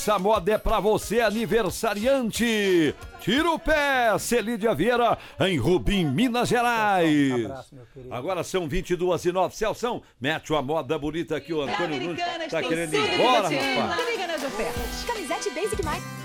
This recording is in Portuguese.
Essa moda é pra você, aniversariante. Tira o pé, Celídia Vieira, em Rubim, Minas Gerais. Um abraço, meu querido. Agora são 22h09. Celção, mete uma moda bonita aqui, o Antônio Nunes tá querendo ir embora, rapaz. Americanas ofertas. Camisete Basic Mais.